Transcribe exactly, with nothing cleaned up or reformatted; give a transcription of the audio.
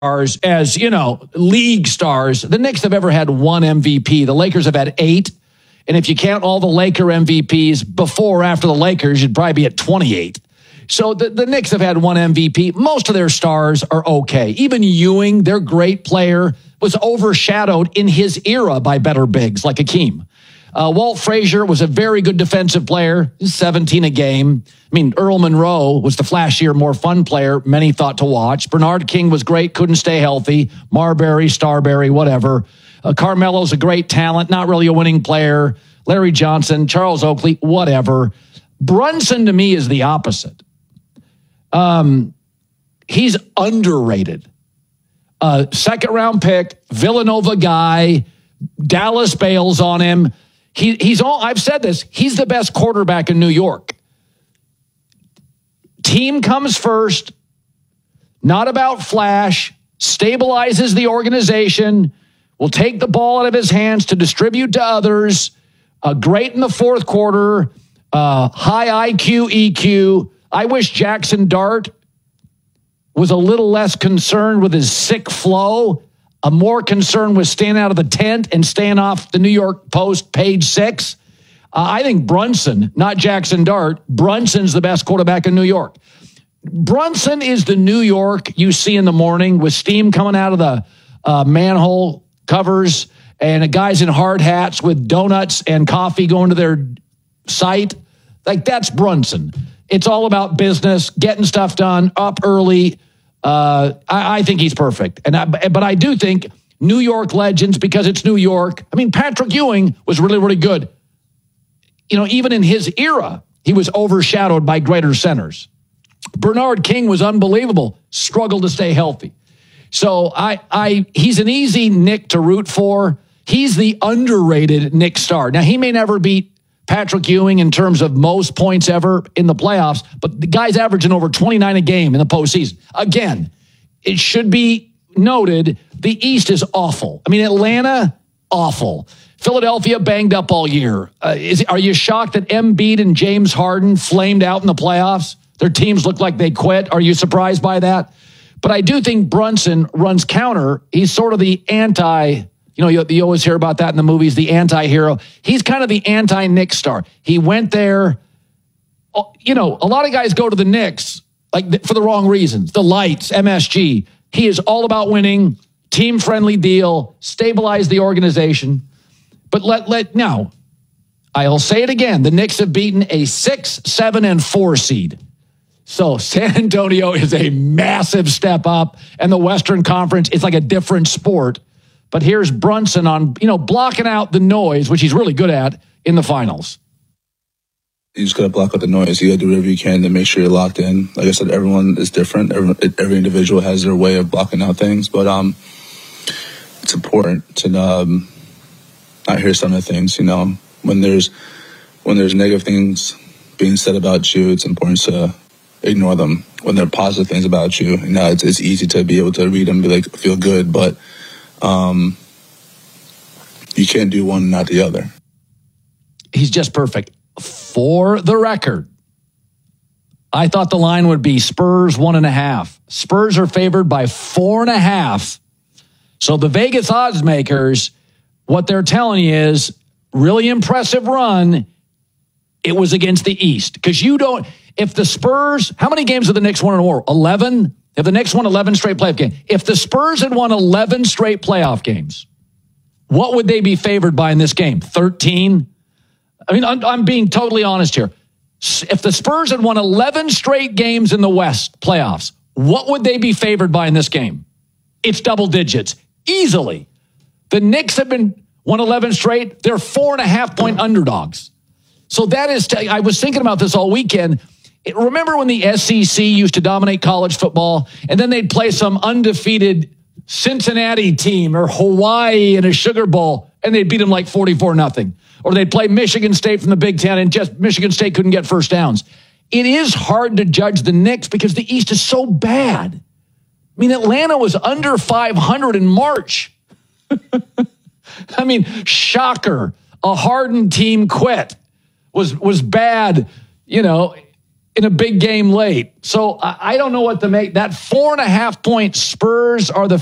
stars as, you know, league stars. The Knicks have ever had one M V P. The Lakers have had eight. And if you count all the Laker M V Ps before or after the Lakers, you'd probably be at twenty-eight. So the, the Knicks have had one M V P. Most of their stars are okay. Even Ewing, their great player, was overshadowed in his era by better bigs like Hakeem. Uh, Walt Frazier was a very good defensive player, seventeen a game. I mean, Earl Monroe was the flashier, more fun player many thought to watch. Bernard King was great, couldn't stay healthy. Marbury, Starbury, whatever. Uh, Carmelo's a great talent, not really a winning player. Larry Johnson, Charles Oakley, whatever. Brunson, to me, is the opposite. Um, he's underrated. Uh, second round pick, Villanova guy, Dallas bails on him. He, he's all, I've said this, he's the best quarterback in New York. Team comes first, not about flash, stabilizes the organization, will take the ball out of his hands to distribute to others, uh, great in the fourth quarter, uh, high I Q, E Q. I wish Jackson Dart was a little less concerned with his sick flow, a more concerned with staying out of the tent and staying off the New York Post page six. Uh, I think Brunson, not Jackson Dart, Brunson's the best quarterback in New York. Brunson is the New York you see in the morning with steam coming out of the uh, manhole covers and guys in hard hats with donuts and coffee going to their site. Like, that's Brunson. It's all about business, getting stuff done, up early. Uh, I, I think he's perfect. And I, but I do think New York legends, because it's New York. I mean, Patrick Ewing was really, really good. You know, even in his era, he was overshadowed by greater centers. Bernard King was unbelievable, struggled to stay healthy. So I, I, he's an easy Knick to root for. He's the underrated Knick star. Now, he may never beat Patrick Ewing in terms of most points ever in the playoffs, but the guy's averaging over twenty-nine a game in the postseason. Again, it should be noted, the East is awful. I mean, Atlanta, awful. Philadelphia banged up all year. Uh, is, are you shocked that Embiid and James Harden flamed out in the playoffs? Their teams look like they quit. Are you surprised by that? But I do think Brunson runs counter. He's sort of the anti, you know, you, you always hear about that in the movies, the anti-hero. He's kind of the anti-Knicks star. He went there. You know, a lot of guys go to the Knicks like for the wrong reasons. The lights, M S G. He is all about winning, team-friendly deal, stabilize the organization. But let, let, now, I'll say it again. The Knicks have beaten a six, seven, and four seed. So San Antonio is a massive step up, and the Western Conference is like a different sport. But here's Brunson on, you know, blocking out the noise, which he's really good at in the finals. You just got to block out the noise. You got to do whatever you can to make sure you're locked in. Like I said, everyone is different. Every, every individual has their way of blocking out things. But um, it's important to um, not hear some of the things, you know. When there's, when there's negative things being said about you, it's important to ignore them. When there are positive things about you, you know, it's, it's easy to be able to read them and be like, feel good, but um, you can't do one and not the other. He's just perfect. For the record, I thought the line would be Spurs one and a half. Spurs are favored by four and a half. So the Vegas odds makers, what they're telling you is really impressive run. It was against the East. Because you don't, if the Spurs, how many games have the Knicks won in a row? eleven? If the Knicks won eleven straight playoff games, if the Spurs had won eleven straight playoff games, what would they be favored by in this game? thirteen? I mean, I'm, I'm being totally honest here. If the Spurs had won eleven straight games in the West playoffs, what would they be favored by in this game? It's double digits, easily. The Knicks have been won eleven straight. They're four and a half point underdogs. So that is, t- I was thinking about this all weekend. It, remember when the S E C used to dominate college football, and then they'd play some undefeated Cincinnati team or Hawaii in a Sugar Bowl, and they'd beat them like forty-four nothing. Or they'd play Michigan State from the Big Ten, and just Michigan State couldn't get first downs. It is hard to judge the Knicks because the East is so bad. I mean, Atlanta was under five hundred in March. I mean, shocker. A hardened team quit. Was was bad, you know. in a big game late. So I I don't know what to make. That four and a half point Spurs are the